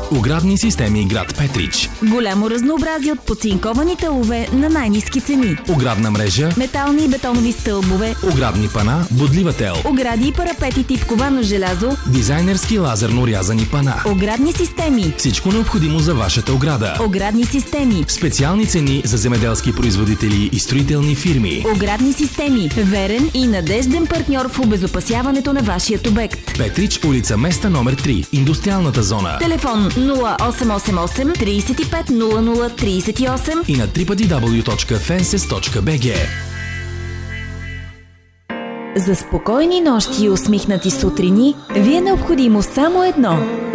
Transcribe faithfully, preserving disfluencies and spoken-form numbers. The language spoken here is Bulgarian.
Оградни системи град Петрич. Голямо разнообразие от подцинковани тълове на най-ниски цени. Оградна мрежа, метални и бетонови стълбове, оградни пана, бодлива тел, огради и парапети тип ковано желязо, дизайнерски лазерно рязани пана. оградни системи. Всичко необходимо за вашата ограда. Оградни системи. Специални цени за земеделски производители и строителни фирми. Оградни системи. Верен и надежден партньор в обезопасяването на вашият обект. Петрич, улица Места номер три, индустриалната зона. Телефон нула осем осем осем тридесет и пет нула нула тридесет и осем и на дабъл ю дабъл ю дабъл ю точка фенсес точка би джи. За спокойни нощи и усмихнати сутрини ви е необходимо само едно